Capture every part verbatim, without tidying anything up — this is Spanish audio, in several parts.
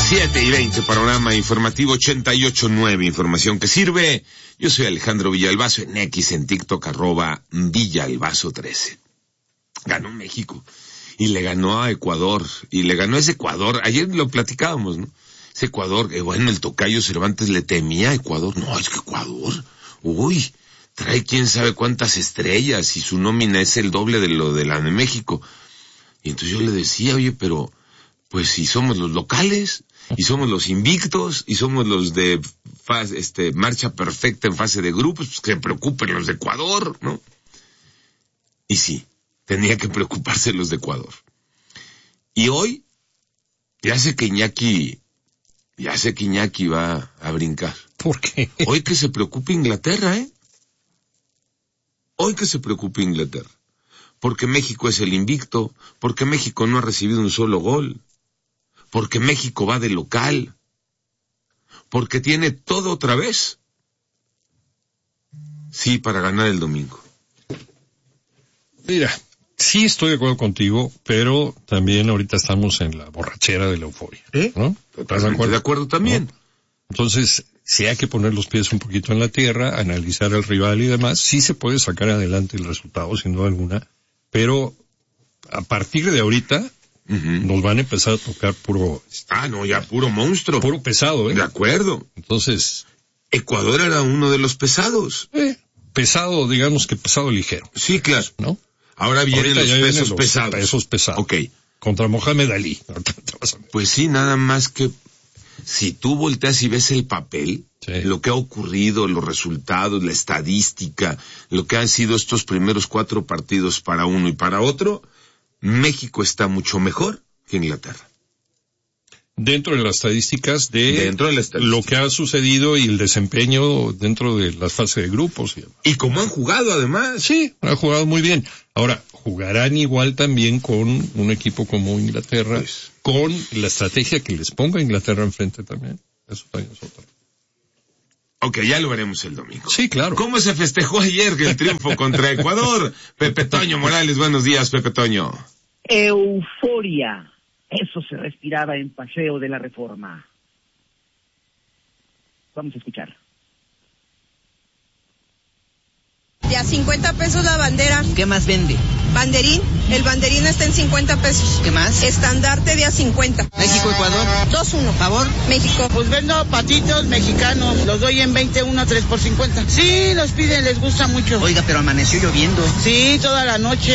siete y veinte, panorama informativo ochenta y ocho punto nueve, información que sirve. Yo soy Alejandro Villalbazo, en X, en TikTok, arroba Villalbazo trece. Ganó México, y le ganó a Ecuador, y le ganó a ese Ecuador, ayer lo platicábamos, ¿no? Ese Ecuador, eh, bueno, el tocayo Cervantes le temía a Ecuador, no, es que Ecuador, uy, trae quién sabe cuántas estrellas, y su nómina es el doble de lo de la de México. Y entonces yo le decía, oye, pero, pues si somos los locales, y somos los invictos, y somos los de fase, este, marcha perfecta en fase de grupos, pues que se preocupen los de Ecuador, ¿no? Y sí, tenía que preocuparse los de Ecuador. Y hoy, ya sé que Iñaki, ya sé que Iñaki va a brincar. ¿Por qué? Hoy que se preocupe Inglaterra, ¿eh? Hoy que se preocupe Inglaterra. Porque México es el invicto, porque México no ha recibido un solo gol, porque México va de local, porque tiene todo otra vez. Sí, para ganar el domingo. Mira, sí estoy de acuerdo contigo, pero también ahorita estamos en la borrachera de la euforia, ¿Eh? ¿no? ¿Estás de acuerdo? De acuerdo también. ¿No? Entonces, sí hay que poner los pies un poquito en la tierra, analizar al rival y demás. Sí se puede sacar adelante el resultado, sin duda alguna, pero a partir de ahorita uh-huh. nos van a empezar a tocar puro... Ah, no, ya puro monstruo. Puro pesado, ¿eh? De acuerdo. Entonces... Ecuador era uno de los pesados. Eh, pesado, digamos que pesado ligero. Sí, claro. ¿No? Ahora vienen ahorita los vienen pesos los pesados. pesos pesados. Ok. Contra Mohamed Ali. Pues sí, nada más que si tú volteas y ves el papel, sí. lo que ha ocurrido, los resultados, la estadística, lo que han sido estos primeros cuatro partidos para uno y para otro, México está mucho mejor que Inglaterra. Dentro de las estadísticas de, dentro de la estadística. Lo que ha sucedido y el desempeño dentro de las fases de grupos. Y como han jugado además. Sí, han jugado muy bien. Ahora, jugarán igual también con un equipo como Inglaterra, pues, con la estrategia que les ponga Inglaterra enfrente también. Eso también es otra. Ok, ya lo veremos el domingo. Sí, claro. ¿Cómo se festejó ayer el triunfo contra Ecuador? Pepe Toño Morales, buenos días, Pepe Toño. Euforia. Eso se respiraba en Paseo de la Reforma. Vamos a escuchar. De a cincuenta pesos la bandera. ¿Qué más vende? Banderín. El banderín está en cincuenta pesos. ¿Qué más? Estandarte de a cincuenta. México, Ecuador. dos uno. ¿Favor? México. Pues vendo patitos mexicanos. Los doy en veinte, uno, tres por cincuenta. Sí, los piden, les gusta mucho. Oiga, pero amaneció lloviendo. Sí, toda la noche.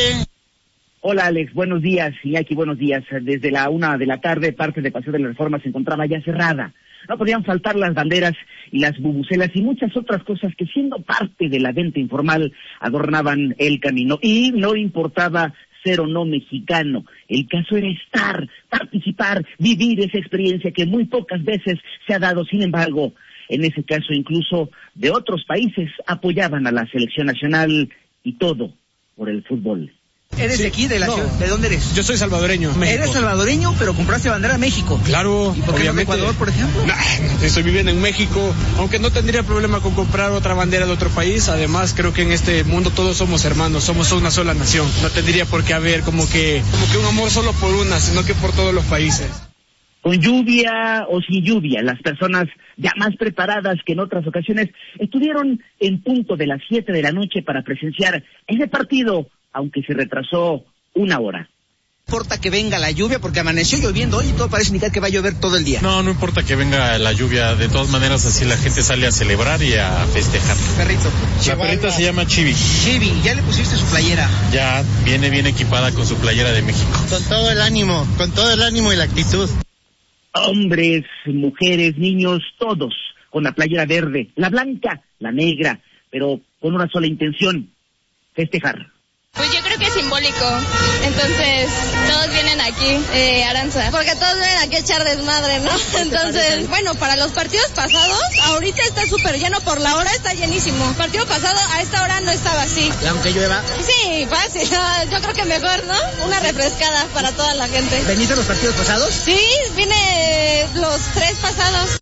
Hola Alex, buenos días, Iñaki, buenos días. Desde la una de la tarde, parte de Paseo de la Reforma se encontraba ya cerrada. No podían faltar las banderas y las bubucelas y muchas otras cosas que, siendo parte de la venta informal, adornaban el camino. Y no importaba ser o no mexicano, el caso era estar, participar, vivir esa experiencia que muy pocas veces se ha dado. Sin embargo, en ese caso incluso de otros países apoyaban a la selección nacional, y todo por el fútbol. ¿Eres sí. de aquí, de la no. ciudad? ¿De dónde eres? Yo soy salvadoreño, México. Eres salvadoreño, pero compraste bandera México. Claro, ¿Y por qué obviamente. no de Ecuador, por ejemplo? Nah, estoy viviendo en México, aunque no tendría problema con comprar otra bandera de otro país. Además, creo que en este mundo todos somos hermanos, somos una sola nación. No tendría por qué haber como que, como que un amor solo por una, sino que por todos los países. Con lluvia o sin lluvia, las personas ya más preparadas que en otras ocasiones estuvieron en punto de las siete de la noche para presenciar ese partido, aunque se retrasó una hora. No importa que venga la lluvia, porque amaneció lloviendo hoy y todo parece indicar que va a llover todo el día. No, no importa que venga la lluvia, de todas maneras así la gente sale a celebrar y a festejar. Perrito. La Chihuahua. Perrita se llama Chibi. Chibi, ¿ya le pusiste su playera? Ya, viene bien equipada con su playera de México. Con todo el ánimo, con todo el ánimo y la actitud. Hombres, mujeres, niños, todos con la playera verde, la blanca, la negra, pero con una sola intención: festejar. Pues yo creo que es simbólico, entonces todos vienen aquí, eh, Aranza, porque todos vienen aquí a echar desmadre, ¿no? Entonces, bueno, para los partidos pasados, ahorita está súper lleno, por la hora está llenísimo. El partido pasado a esta hora no estaba así. ¿Y aunque llueva? Sí, fácil, yo creo que mejor, ¿no? Una refrescada para toda la gente. ¿Veniste a los partidos pasados? Sí, vine los tres pasados.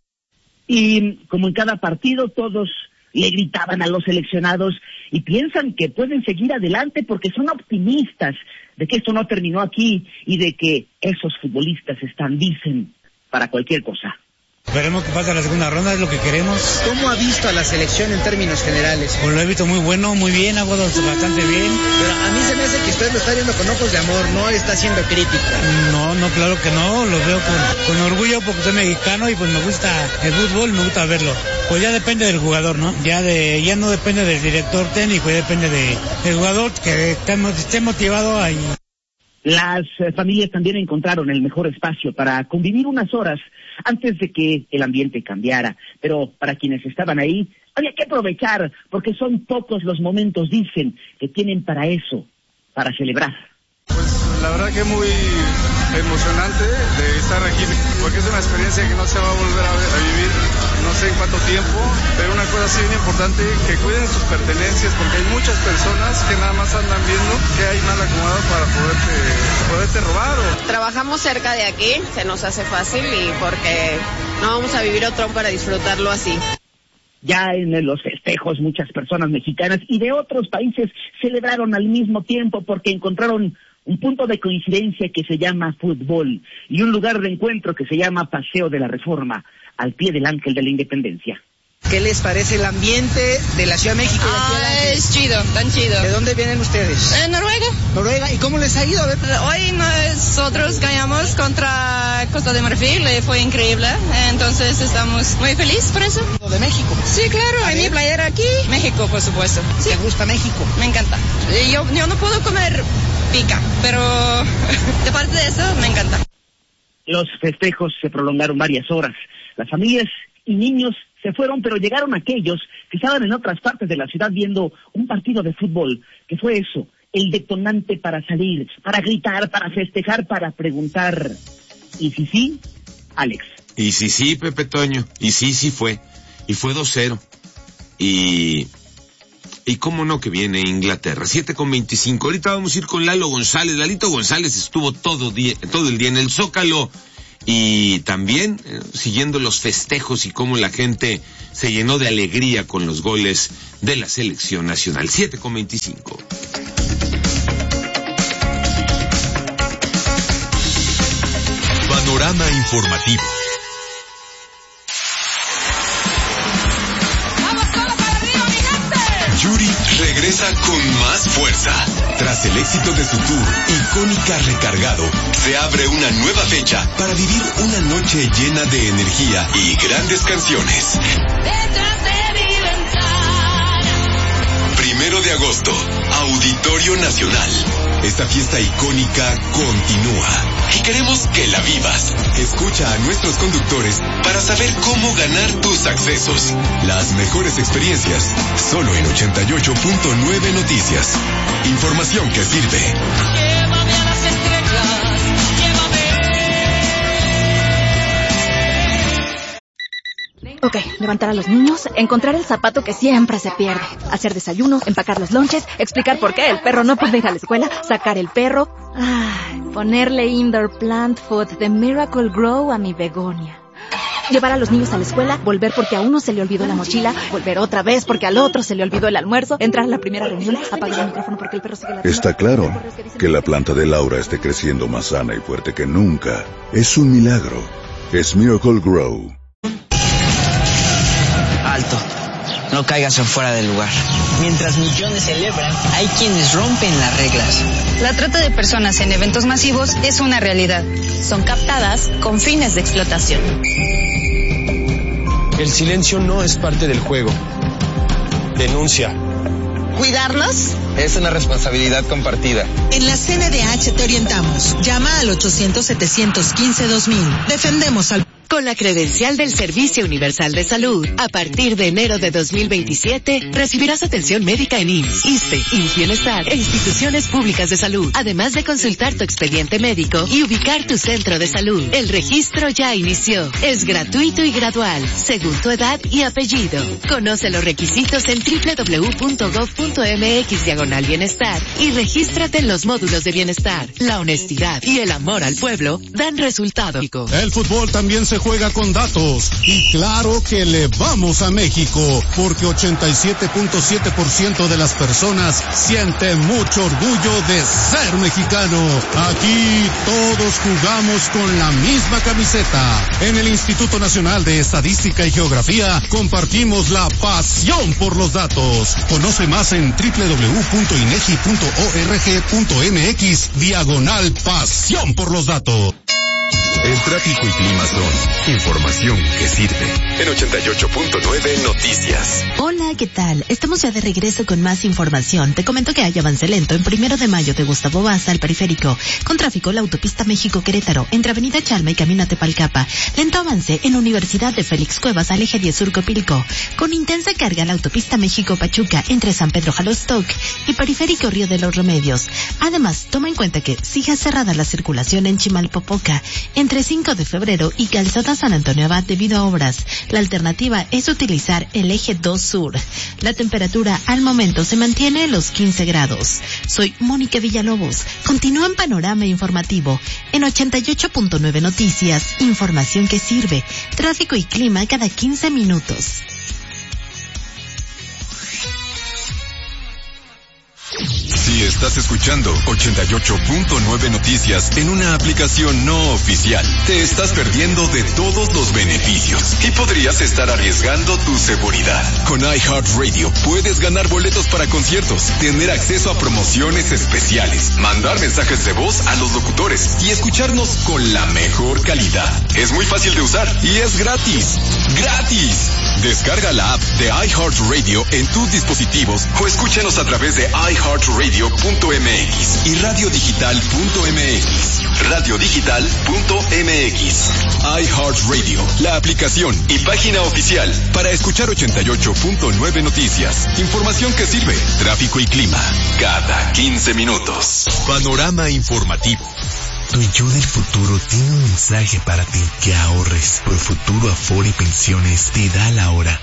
Y como en cada partido, todos le gritaban a los seleccionados y piensan que pueden seguir adelante porque son optimistas de que esto no terminó aquí y de que esos futbolistas están, dicen, para cualquier cosa. Esperemos que pase la segunda ronda, es lo que queremos. ¿Cómo ha visto a la selección en términos generales? Pues lo he visto muy bueno, muy bien, ha jugado bastante bien. Pero a mí se me hace que usted lo está viendo con ojos de amor, no está haciendo crítica. No, no, claro que no, lo veo con, con orgullo porque soy mexicano y pues me gusta el fútbol, me gusta verlo. Pues ya depende del jugador, ¿no? Ya de ya no depende del director técnico, ya depende de, del jugador que esté, esté motivado ahí. Las eh, familias también encontraron el mejor espacio para convivir unas horas antes de que el ambiente cambiara. Pero para quienes estaban ahí, había que aprovechar, porque son pocos los momentos, dicen, que tienen para eso, para celebrar. Pues la verdad que muy emocionante de estar aquí, porque es una experiencia que no se va a volver a, ver, a vivir no sé en cuánto tiempo, pero una cosa sí bien importante, que cuiden sus pertenencias, porque hay muchas personas que nada más andan viendo que hay mal acomodado para poderte, poderte robar. O... Trabajamos cerca de aquí, se nos hace fácil y porque no vamos a vivir otro para disfrutarlo así. Ya en los festejos muchas personas mexicanas y de otros países celebraron al mismo tiempo porque encontraron un punto de coincidencia que se llama fútbol y un lugar de encuentro que se llama Paseo de la Reforma, al pie del Ángel de la Independencia. ¿Qué les parece el ambiente de la Ciudad de México? Ah, es chido, tan chido. ¿De dónde vienen ustedes? Eh, Noruega. Noruega, ¿y cómo les ha ido? A ver. Hoy nosotros ganamos contra Costa de Marfil, fue increíble, entonces estamos muy felices por eso. ¿De México? Sí, claro, en mi playera aquí, México, por supuesto. Sí. ¿Te gusta México? Me encanta. Yo, yo no puedo comer pica, pero de parte de eso, me encanta. Los festejos se prolongaron varias horas. Las familias y niños se fueron, pero llegaron aquellos que estaban en otras partes de la ciudad viendo un partido de fútbol, que fue eso, el detonante para salir, para gritar, para festejar, para preguntar. ¿Y si sí, Alex? Y si sí, Pepe Toño, y sí, sí fue. Y fue dos cero. Y... Y cómo no que viene Inglaterra, siete con veinticinco. Ahorita vamos a ir con Lalo González. Lalito González estuvo todo, día, todo el día en el Zócalo y también eh, siguiendo los festejos y cómo la gente se llenó de alegría con los goles de la selección nacional. siete con veinticinco. Panorama informativo. Yuri regresa con más fuerza. Tras el éxito de su tour, Icónica Recargado, se abre una nueva fecha para vivir una noche llena de energía y grandes canciones. Primero de agosto, Auditorio Nacional. Esta fiesta icónica continúa y queremos que la vivas. Escucha a nuestros conductores para saber cómo ganar tus accesos. Las mejores experiencias, solo en ochenta y ocho punto nueve Noticias. Información que sirve. Llévame a las estrellas, llévame. Ok, levantar a los niños, encontrar el zapato que siempre se pierde, hacer desayuno, empacar los lonches, explicar por qué el perro no puede ir a la escuela, sacar el perro, ay, ponerle indoor plant food de Miracle Grow a mi begonia. Llevar a los niños a la escuela, volver porque a uno se le olvidó la mochila, volver otra vez porque al otro se le olvidó el almuerzo, entrar a la primera reunión, apagar el micrófono porque el perro sigue ladrando. Está claro que la planta de Laura esté creciendo más sana y fuerte que nunca. Es un milagro. Es Miracle Grow. Alto. No caigas en fuera del lugar. Mientras millones celebran, hay quienes rompen las reglas. La trata de personas en eventos masivos es una realidad. Son captadas con fines de explotación. El silencio no es parte del juego. Denuncia. ¿Cuidarnos? Es una responsabilidad compartida. En la C N D H te orientamos. Llama al ochocientos, setecientos quince, dos mil. Defendemos al... Con la credencial del Servicio Universal de Salud, a partir de enero de dos mil veintisiete, recibirás atención médica en I M S S, ISSSTE, I M S S Bienestar e instituciones públicas de salud, además de consultar tu expediente médico y ubicar tu centro de salud. El registro ya inició. Es gratuito y gradual, según tu edad y apellido. Conoce los requisitos en doble u doble u doble u punto gov punto mx diagonal bienestar y regístrate en los módulos de bienestar. La honestidad y el amor al pueblo dan resultado. El fútbol también se juega con datos. Y claro que le vamos a México, porque ochenta y siete punto siete por ciento de las personas siente mucho orgullo de ser mexicano. Aquí todos jugamos con la misma camiseta. En el Instituto Nacional de Estadística y Geografía compartimos la pasión por los datos. Conoce más en doble u doble u doble u punto inegi punto org punto mx diagonal pasión por los datos. El tráfico y clima son información que sirve. En ochenta y ocho punto nueve Noticias. Hola, ¿qué tal? Estamos ya de regreso con más información. Te comento que hay avance lento en Primero de Mayo de Gustavo Vaz al periférico. Con tráfico la autopista México-Querétaro entre Avenida Chalma y Camino a Tepalcapa. Lento avance en Universidad de Félix Cuevas al eje diez Sur Copilco. Con intensa carga la autopista México-Pachuca entre San Pedro Jalostoc y periférico Río de los Remedios. Además, toma en cuenta que sigue cerrada la circulación en Chimalpopoca entre cinco de febrero y Calzada San Antonio Abad debido a obras. La alternativa es utilizar el eje dos Sur. La temperatura al momento se mantiene en los quince grados. Soy Mónica Villalobos. Continúa en Panorama Informativo. En ochenta y ocho punto nueve Noticias, información que sirve. Tráfico y clima cada quince minutos. Si estás escuchando ochenta y ocho punto nueve Noticias en una aplicación no oficial, te estás perdiendo de todos los beneficios y podrías estar arriesgando tu seguridad. Con iHeartRadio puedes ganar boletos para conciertos, tener acceso a promociones especiales, mandar mensajes de voz a los locutores y escucharnos con la mejor calidad. Es muy fácil de usar y es gratis. ¡Gratis! Descarga la app de iHeartRadio en tus dispositivos o escúchanos a través de iHeartRadio punto m x y radiodigital punto m x. radiodigital punto m x. iHeartRadio, la aplicación y página oficial para escuchar ochenta y ocho punto nueve Noticias. Información que sirve. Tráfico y clima cada quince minutos. Panorama informativo. Tu yo del futuro tiene un mensaje para ti. Que ahorres. Por Futuro Afore y Pensiones te da la hora.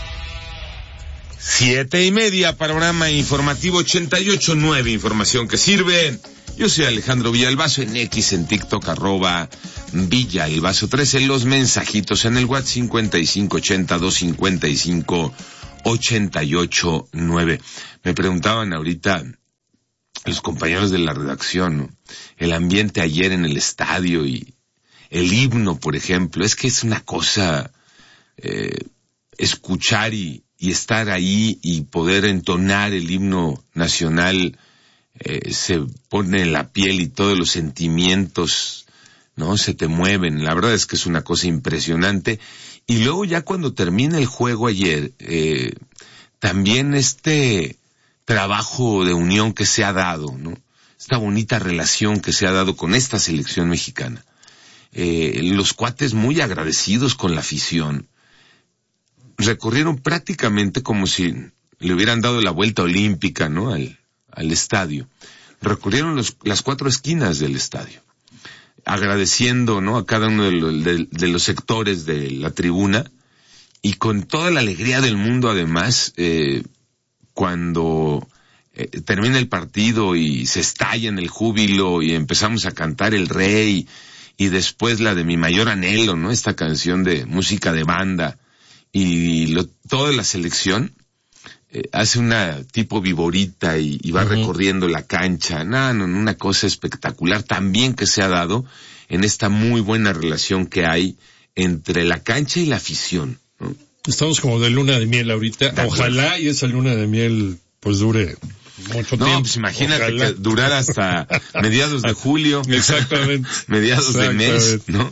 Siete y media, Panorama Informativo ochenta y ocho nueve, información que sirve. Yo soy Alejandro Villalbazo, en X, en TikTok, arroba Villalbazo trece, los mensajitos en el WhatsApp cincuenta y cinco ochenta, doscientos cincuenta y cinco, ochenta y ocho nueve. Me preguntaban ahorita los compañeros de la redacción, ¿no? El ambiente ayer en el estadio y el himno, por ejemplo, es que es una cosa, eh, escuchar y y estar ahí y poder entonar el himno nacional, eh, se pone en la piel y todos los sentimientos, ¿no? Se te mueven. La verdad es que es una cosa impresionante. Y luego ya cuando termina el juego ayer, eh, también este trabajo de unión que se ha dado, ¿no? Esta bonita relación que se ha dado con esta selección mexicana. Eh, los cuates muy agradecidos con la afición. Recorrieron prácticamente como si le hubieran dado la vuelta olímpica, ¿no? Al, al estadio. Recorrieron los, las cuatro esquinas del estadio, agradeciendo, ¿no? A cada uno de los, de, de los sectores de la tribuna y con toda la alegría del mundo, además, eh, cuando eh, termina el partido y se estalla en el júbilo y empezamos a cantar El Rey y después la de Mi Mayor Anhelo, ¿no? Esta canción de música de banda. Y lo, toda la selección eh, hace una tipo viborita y, y va uh-huh. recorriendo la cancha. No, no, una cosa espectacular también que se ha dado en esta muy buena relación que hay entre la cancha y la afición, ¿no? Estamos como de luna de miel ahorita. De Ojalá y esa luna de miel pues dure mucho no, tiempo. No, pues imagínate Ojalá. que durara hasta mediados de julio. Exactamente. mediados Exactamente. de mes, ¿no?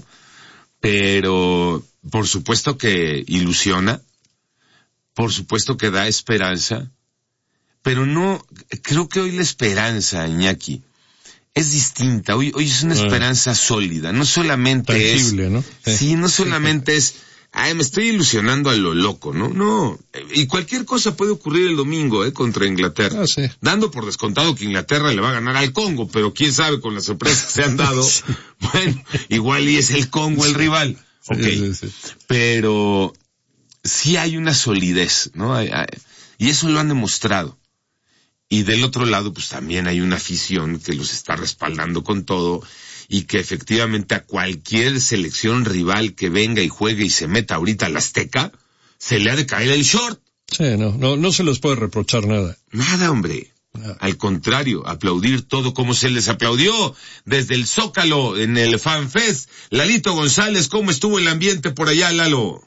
Pero por supuesto que ilusiona, por supuesto que da esperanza, pero no, creo que hoy la esperanza, Iñaki, es distinta. Hoy, hoy es una esperanza sólida, no solamente tangible, es, ¿no? Sí, sí no solamente sí. es, ay, me estoy ilusionando a lo loco, ¿no? No, y cualquier cosa puede ocurrir el domingo, eh, contra Inglaterra. Ah, sí. Dando por descontado que Inglaterra le va a ganar al Congo, pero quién sabe con las sorpresas que se han dado. Sí. Bueno, igual y es el Congo el rival. Ok, sí, sí, sí. Pero sí hay una solidez, ¿no? Hay, hay, y eso lo han demostrado. Y del otro lado, pues también hay una afición que los está respaldando con todo. y que efectivamente a cualquier selección rival que venga y juegue y se meta ahorita al Azteca, se le ha de caer el short. Sí, no, no, no se les puede reprochar nada. Nada, hombre. Nada. Al contrario, aplaudir todo como se les aplaudió desde el Zócalo en el Fan Fest. Lalito González, ¿cómo estuvo el ambiente por allá, Lalo?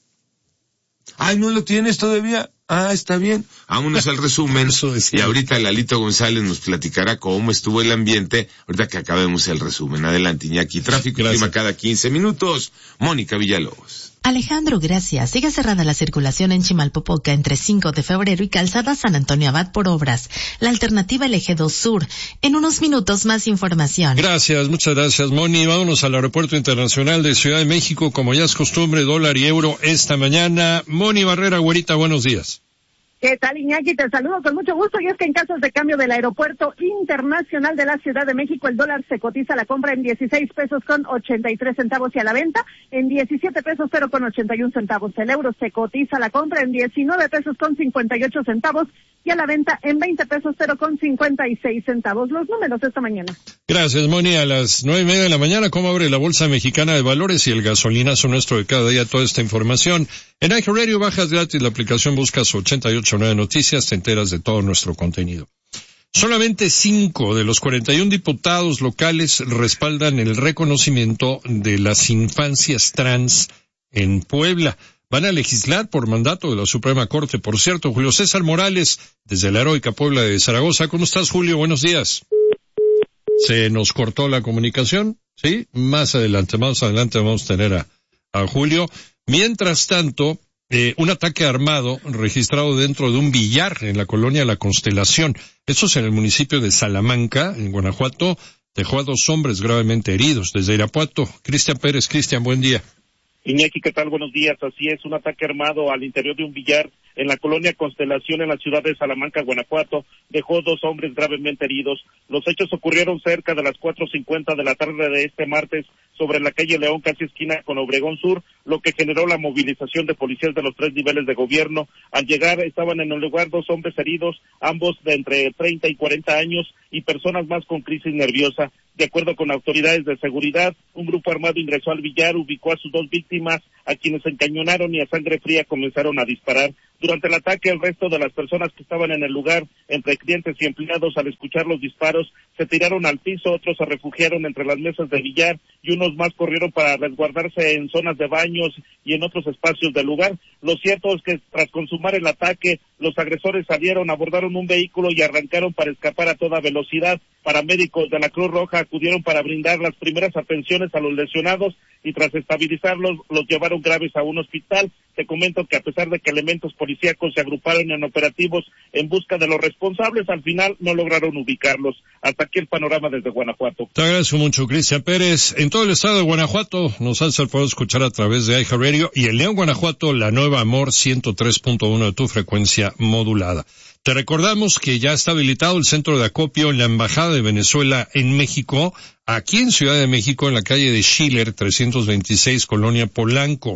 Ay, ¿no lo tienes todavía? Ah, está bien. Vámonos al resumen. Y ahorita Lalito González nos platicará cómo estuvo el ambiente, ahorita que acabemos el resumen. Adelante, Iñaki. Tráfico y clima cada quince minutos. Mónica Villalobos. Alejandro, gracias. Sigue cerrada la circulación en Chimalpopoca entre cinco de febrero y Calzada San Antonio Abad por obras. La alternativa el Eje dos Sur. En unos minutos más información. Gracias, muchas gracias, Moni. Vámonos al Aeropuerto Internacional de Ciudad de México, como ya es costumbre, dólar y euro esta mañana. Moni Barrera, güerita, buenos días. ¿Qué tal, Iñaki? Te saludo con mucho gusto, y es que en casos de cambio del Aeropuerto Internacional de la Ciudad de México, el dólar se cotiza a la compra en dieciséis pesos con ochenta y tres centavos y a la venta en diecisiete pesos cero con ochenta y un centavos. El euro se cotiza a la compra en diecinueve pesos con cincuenta y ocho centavos y a la venta en veinte pesos cero con cincuenta y seis centavos. Los números esta mañana. Gracias, Moni. A las nueve y media de la mañana, ¿cómo abre la Bolsa Mexicana de Valores y el gasolinazo nuestro de cada día? Toda esta información en iHeartRadio, bajas gratis la aplicación, buscas ochenta y ocho nueve Noticias, te enteras de todo nuestro contenido. Solamente cinco de los cuarenta y un diputados locales respaldan el reconocimiento de las infancias trans en Puebla. Van a legislar por mandato de la Suprema Corte. Por cierto, Julio César Morales, desde la heroica Puebla de Zaragoza. ¿Cómo estás, Julio? Buenos días. Se nos cortó la comunicación, ¿sí? Más adelante, más adelante vamos a tener a, a Julio. Mientras tanto, Eh, un ataque armado registrado dentro de un billar en la colonia La Constelación. Eso es en el municipio de Salamanca, en Guanajuato. Dejó a dos hombres gravemente heridos. Desde Irapuato, Cristian Pérez. Cristian, buen día. Iñaki, ¿qué tal? Buenos días. Así es, un ataque armado al interior de un billar en la colonia Constelación, en la ciudad de Salamanca, Guanajuato, dejó dos hombres gravemente heridos. Los hechos ocurrieron cerca de las cuatro cincuenta de la tarde de este martes sobre la calle León, casi esquina con Obregón Sur, lo que generó la movilización de policías de los tres niveles de gobierno. Al llegar estaban en el lugar dos hombres heridos, ambos de entre treinta y cuarenta años y personas más con crisis nerviosa. De acuerdo con autoridades de seguridad, un grupo armado ingresó al billar, ubicó a sus dos víctimas, a quienes encañonaron y a sangre fría comenzaron a disparar. Durante el ataque, el resto de las personas que estaban en el lugar, entre clientes y empleados, al escuchar los disparos, se tiraron al piso, otros se refugiaron entre las mesas de billar y unos más corrieron para resguardarse en zonas de baños y en otros espacios del lugar. Lo cierto es que tras consumar el ataque, los agresores salieron, abordaron un vehículo y arrancaron para escapar a toda velocidad. Paramédicos de la Cruz Roja acudieron para brindar las primeras atenciones a los lesionados y tras estabilizarlos, los llevaron graves a un hospital. Te comento que a pesar de que elementos policíacos se agruparon en operativos en busca de los responsables, al final no lograron ubicarlos. Hasta aquí el panorama desde Guanajuato. Te agradezco mucho, Cristian Pérez. En todo el estado de Guanajuato nos hace el poder escuchar a través de iHeartRadio y en León, Guanajuato, la nueva Amor ciento tres punto uno de tu frecuencia modulada. Te recordamos que ya está habilitado el centro de acopio en la Embajada de Venezuela en México, aquí en Ciudad de México, en la calle de Schiller, trescientos veintiséis, Colonia Polanco.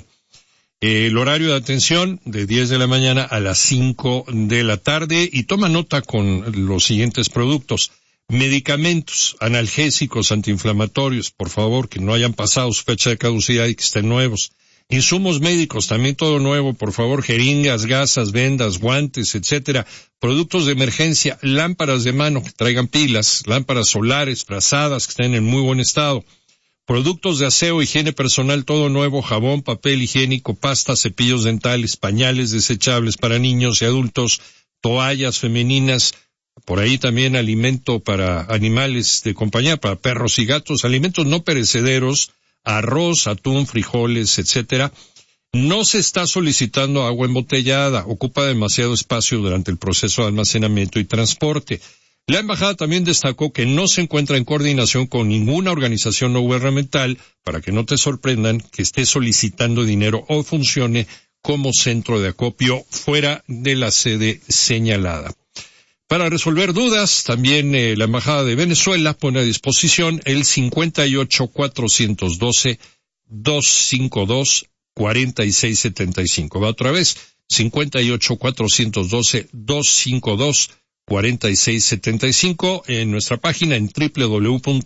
El horario de atención de diez de la mañana a las cinco de la tarde y toma nota con los siguientes productos. Medicamentos, analgésicos, antiinflamatorios, por favor, que no hayan pasado su fecha de caducidad y que estén nuevos. Insumos médicos, también todo nuevo, por favor, jeringas, gasas, vendas, guantes, etcétera. Productos de emergencia, lámparas de mano que traigan pilas, lámparas solares, frazadas que estén en muy buen estado. Productos de aseo, higiene personal, todo nuevo, jabón, papel higiénico, pasta, cepillos dentales, pañales desechables para niños y adultos, toallas femeninas, por ahí también alimento para animales de compañía, para perros y gatos, alimentos no perecederos, arroz, atún, frijoles, etcétera. No se está solicitando agua embotellada, ocupa demasiado espacio durante el proceso de almacenamiento y transporte. La embajada también destacó que no se encuentra en coordinación con ninguna organización no gubernamental para que no te sorprendan que esté solicitando dinero o funcione como centro de acopio fuera de la sede señalada. Para resolver dudas, también eh, la Embajada de Venezuela pone a disposición el cincuenta y ocho, cuatrocientos doce, doscientos cincuenta y dos, cuarenta y seis setenta y cinco. Va otra vez, cincuenta y ocho, cuatrocientos doce, doscientos cincuenta y dos, cuarenta y seis setenta y cinco, en nuestra página en doble u doble u doble u punto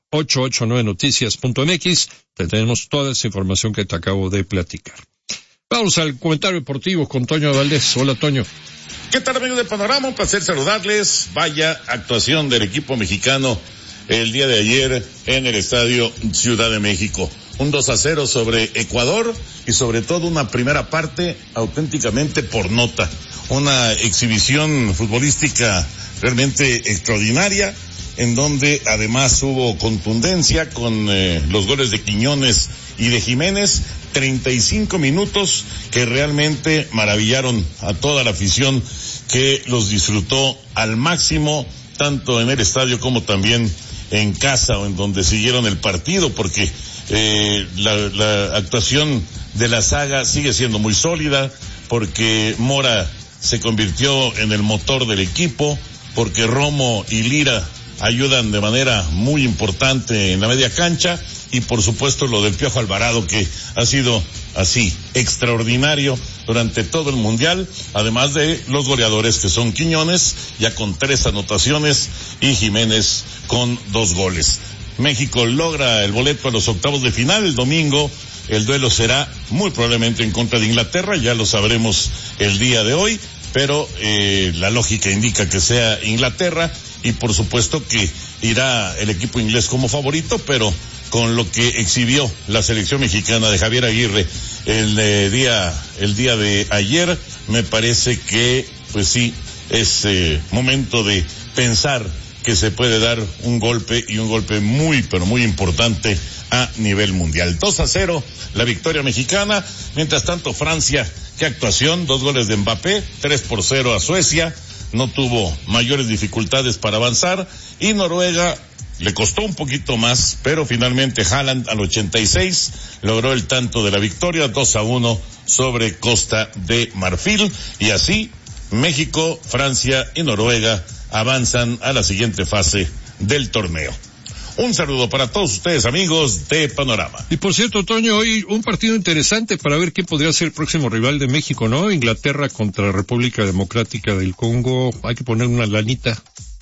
ochocientos ochenta y nueve noticias punto m x. Te tenemos toda esa información que te acabo de platicar. Vamos al comentario deportivo con Toño Valdés. Hola, Toño. ¿Qué tal, amigos de Panorama? Un placer saludarles. Vaya actuación del equipo mexicano el día de ayer en el Estadio Ciudad de México. Un dos a cero sobre Ecuador y sobre todo una primera parte auténticamente por nota. Una exhibición futbolística realmente extraordinaria, en donde además hubo contundencia con eh, los goles de Quiñones y de Jiménez. treinta y cinco minutos que realmente maravillaron a toda la afición, que los disfrutó al máximo, tanto en el estadio como también en casa, o en donde siguieron el partido, porque eh, la, la actuación de la saga sigue siendo muy sólida, porque Mora se convirtió en el motor del equipo, porque Romo y Lira ayudan de manera muy importante en la media cancha, y por supuesto lo del Piojo Alvarado, que ha sido así extraordinario durante todo el mundial, además de los goleadores que son Quiñones, ya con tres anotaciones, y Jiménez con dos goles. México logra el boleto a los octavos de final el domingo. El duelo será muy probablemente en contra de Inglaterra, ya lo sabremos el día de hoy, pero eh, la lógica indica que sea Inglaterra, y por supuesto que irá el equipo inglés como favorito, pero con lo que exhibió la selección mexicana de Javier Aguirre el eh, día el día de ayer, me parece que pues sí es eh, momento de pensar que se puede dar un golpe, y un golpe muy pero muy importante a nivel mundial. dos a cero la victoria mexicana. Mientras tanto, Francia, qué actuación, dos goles de Mbappé, tres por cero a Suecia, no tuvo mayores dificultades para avanzar, y Noruega le costó un poquito más, pero finalmente Haaland al ochenta y seis logró el tanto de la victoria, dos a uno sobre Costa de Marfil, y así México, Francia y Noruega avanzan a la siguiente fase del torneo. Un saludo para todos ustedes, amigos de Panorama. Y por cierto, Toño, hoy un partido interesante para ver quién podría ser el próximo rival de México, ¿no? Inglaterra contra República Democrática del Congo. Hay que poner una lanita.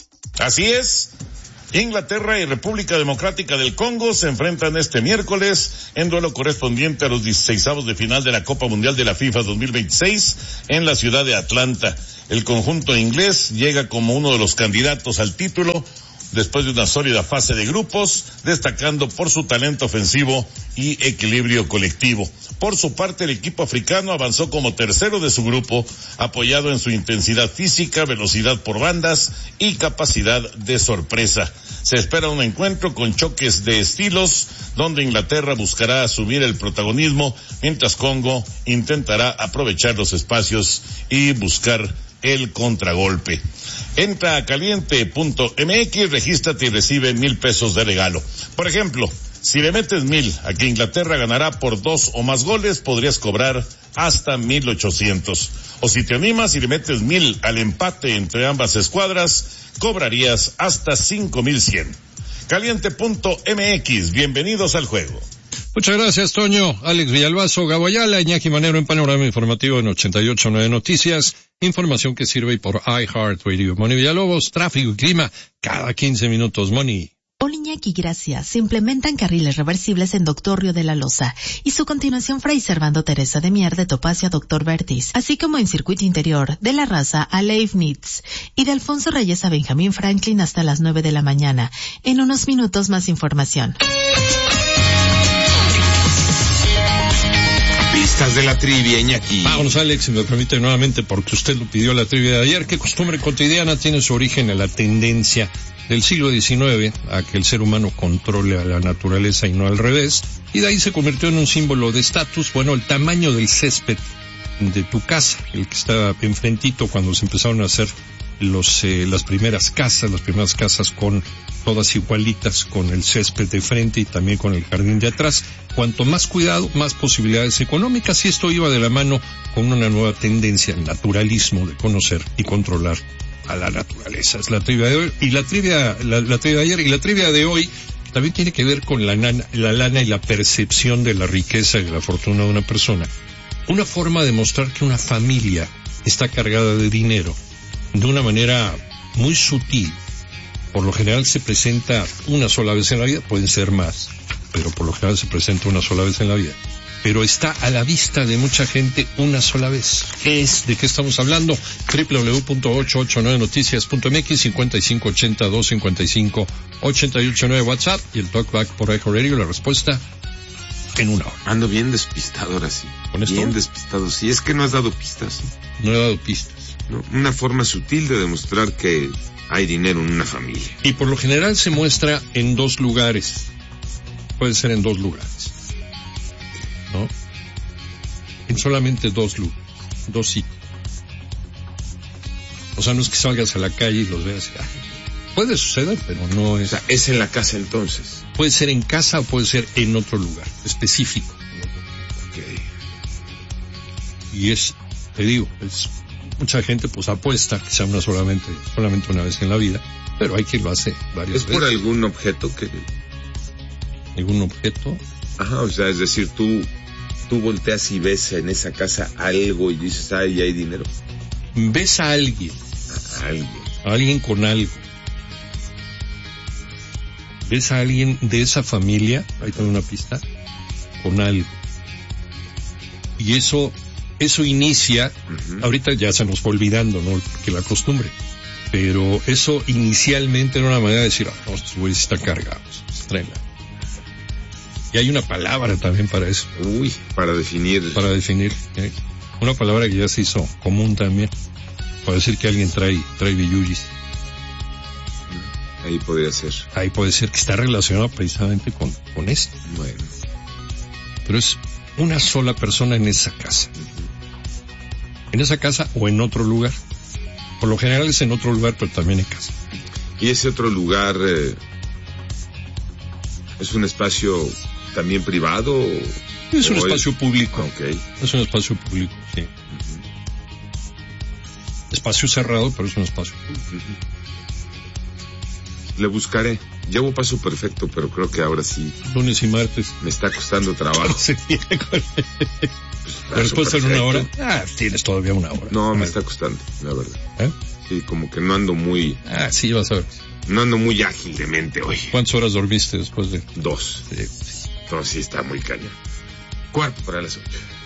Así es. Inglaterra y República Democrática del Congo se enfrentan este miércoles en duelo correspondiente a los dieciseisavos de final de la Copa Mundial de la FIFA dos mil veintiséis en la ciudad de Atlanta. El conjunto inglés llega como uno de los candidatos al título después de una sólida fase de grupos, destacando por su talento ofensivo y equilibrio colectivo. Por su parte, el equipo africano avanzó como tercero de su grupo, apoyado en su intensidad física, velocidad por bandas y capacidad de sorpresa. Se espera un encuentro con choques de estilos, donde Inglaterra buscará asumir el protagonismo, mientras Congo intentará aprovechar los espacios y buscar el contragolpe. Entra a caliente punto m x, regístrate y recibe mil pesos de regalo. Por ejemplo, si le metes mil a que Inglaterra ganará por dos o más goles, podrías cobrar hasta mil ochocientos. O si te animas y le metes mil al empate entre ambas escuadras, cobrarías hasta cinco mil cien. caliente punto m x, bienvenidos al juego. Muchas gracias, Toño. Alex Villalbazo, Gabo Ayala, Iñaki Manero en Panorama Informativo en ochenta y ocho punto nueve Noticias. Información que sirve por iHeartRadio. Moni Villalobos, tráfico y clima, cada quince minutos, Moni. Hola, Iñaki, gracias. Se implementan carriles reversibles en Doctor Río de la Loza y su continuación Fray Servando Teresa de Mier de Topacio a Doctor Vertis, así como en circuito interior de La Raza a Leibniz y de Alfonso Reyes a Benjamín Franklin hasta las nueve de la mañana. En unos minutos más información. Pistas de la trivia, Iñaki. Vámonos, Alex, si me permite nuevamente, porque usted lo pidió la trivia de ayer. ¿Qué costumbre cotidiana tiene su origen en la tendencia del siglo diecinueve a que el ser humano controle a la naturaleza y no al revés? Y de ahí se convirtió en un símbolo de estatus. Bueno, el tamaño del césped de tu casa, el que está enfrentito cuando se empezaron a hacer los eh, las primeras casas, las primeras casas con todas igualitas, con el césped de frente y también con el jardín de atrás. Cuanto más cuidado, más posibilidades económicas, y esto iba de la mano con una nueva tendencia, el naturalismo de conocer y controlar a la naturaleza. Es la trivia de hoy, y la trivia, la, la trivia de ayer, y la trivia de hoy también tiene que ver con la, nana, la lana y la percepción de la riqueza y de la fortuna de una persona. Una forma de mostrar que una familia está cargada de dinero de una manera muy sutil Por lo general se presenta una sola vez en la vida, pueden ser más, pero por lo general se presenta una sola vez en la vida. Pero está a la vista de mucha gente una sola vez. ¿Qué es? ¿De qué estamos hablando? doble u doble u doble u punto ocho ocho nueve noticias punto m x, cincuenta y cinco ochenta, dos cincuenta y cinco, ochenta y ocho nueve WhatsApp y el talkback por Echo Radio. La respuesta en una hora. Ando bien despistado ahora sí. ¿Con esto? Bien despistado, sí. Es que no has dado pistas. No he dado pistas. No, una forma sutil de demostrar que hay dinero en una familia. Y por lo general se muestra en dos lugares. Puede ser en dos lugares. ¿No? En solamente dos lugares, dos sitios. O sea, no es que salgas a la calle y los veas. Ay, puede suceder, pero no es. O sea, es en la casa entonces. Puede ser en casa o puede ser en otro lugar específico. Okay. Y es, te digo, es mucha gente pues apuesta que sea una solamente, solamente una vez en la vida, pero hay quien lo hace varias ¿Es veces. por algún objeto que? ¿Algún objeto? Ajá, o sea, es decir, tú tú volteas y ves en esa casa algo y dices, ay, hay dinero. Ves a alguien. A alguien. A alguien con algo. Ves a alguien de esa familia, ahí te doy una pista, con algo. Y eso, eso inicia, uh-huh. Ahorita ya se nos fue olvidando, ¿no? Que la costumbre. Pero eso inicialmente era una manera de decir, ah, no, estos güeyes están cargados, se traen la. Y hay una palabra también para eso. Uy, para definir. Para definir. ¿eh? Una palabra que ya se hizo común también. Para decir que alguien trae, trae billullis. Ahí podría ser. Ahí puede ser que está relacionado precisamente con, con esto. Bueno. Pero es una sola persona en esa casa. Uh-huh. En esa casa o en otro lugar. Por lo general es en otro lugar, pero también en casa. Y ese otro lugar eh, es un espacio también privado. Es un espacio es... público. Okay. Es un espacio público, sí. Uh-huh. Espacio cerrado, pero es un espacio público. Uh-huh. Le buscaré. Llevo paso perfecto, pero creo que ahora sí. Lunes y martes. Me está costando trabajo. Sí, pues, ¿la respuesta en una hora? Ah, tienes todavía una hora. No, me está costando, la verdad. ¿Eh? Sí, como que no ando muy... Ah, sí, vas a ver. No ando muy ágil de mente hoy. ¿Cuántas horas dormiste después de...? Dos. Sí, sí. Entonces sí está muy cañón. Cuarto para las ocho.